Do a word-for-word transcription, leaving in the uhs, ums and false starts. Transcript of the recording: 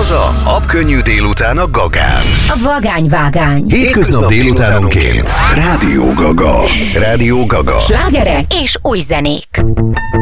Haza apkönnyű délután a Gagán. A vagányvágány. Hétköznap délutánonként Rádió Gaga. Rádió Gaga. Slágerek és új zenék.